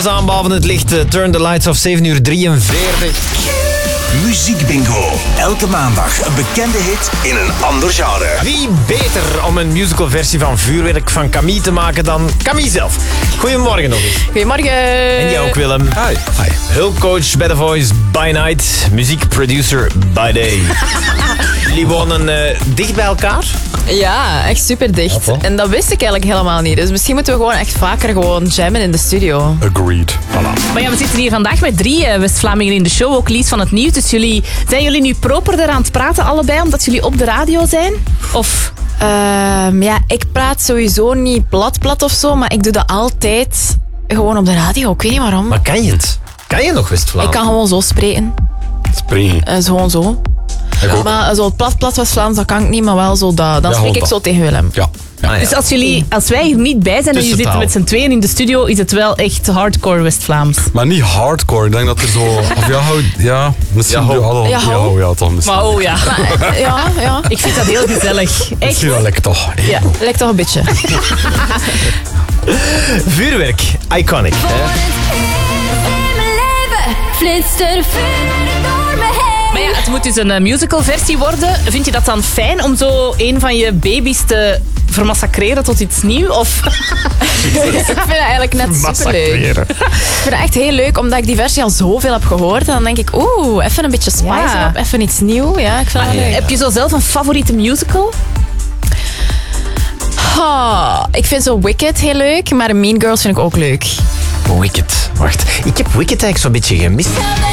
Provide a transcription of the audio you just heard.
alles aan, behalve het licht. Turn the lights off, 7:43. Muziek Bingo. Elke maandag een bekende hit in een ander genre. Wie beter om een musicalversie van Vuurwerk van Camille te maken dan Camille zelf? Goedemorgen nog eens. Goedemorgen. En jij ook, Willem. Hi. Hulpcoach bij The Voice by night. Muziekproducer by day. Jullie wonen dicht bij elkaar? Ja, echt super dicht. Ja, en dat wist ik eigenlijk helemaal niet. Dus misschien moeten we gewoon echt vaker gewoon jammen in de studio. Agreed. Voilà. Maar ja, we zitten hier vandaag met 3 West-Vlamingen in de show. Ook Lies van het Nieuws. Dus zijn jullie nu properder aan het praten allebei, omdat jullie op de radio zijn? Of... Ja, ik praat sowieso niet plat of zo, maar ik doe dat altijd gewoon op de radio. Ik weet niet waarom. Maar kan je het? Kan je nog West-Vlaams? Ik kan gewoon zo spreken. Springen. Gewoon zo. Ik ook. Maar zo plat West-Vlaams, dat kan ik niet, maar wel zo dat. Dan Ja, spreek ik dat. zo tegen Willem. Ja. Ah, ja. Dus als wij hier niet bij zijn en jullie zitten Tussentaal. met z'n tweeën in de studio, is het wel echt hardcore West-Vlaams. Maar niet hardcore. Ik denk dat er zo... Of misschien... Ja, ho. Ja, toch. Misschien. Maar oh ja, Ja. ik vind dat heel gezellig. Echt. Misschien wel lekker toch. Ja, lijkt toch een beetje. Vuurwerk, iconic. Hè? Flitst er vuur door me heen. Maar ja, het moet dus een musicalversie worden. Vind je dat dan fijn om zo een van je baby's te vermassacreren tot iets nieuws? Of... Ik vind dat eigenlijk net superleuk. Ik vind dat echt heel leuk, omdat ik die versie al zoveel heb gehoord. En dan denk ik, even een beetje spice Ja. op, even iets nieuws. Ja, ik vind dat leuk. Heb je zo zelf een favoriete musical? Ik vind zo Wicked heel leuk, maar Mean Girls vind ik ook leuk. Wicked. Wacht, ik heb Wicked eigenlijk zo'n beetje gemist.